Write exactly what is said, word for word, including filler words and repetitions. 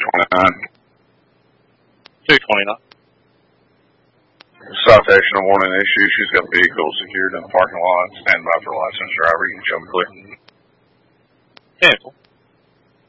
twenty-nine. two twenty-nine. Citation of warning issue. She's got a vehicle secured in the parking lot. Stand by for licensed driver. You can show me clear. Cancel.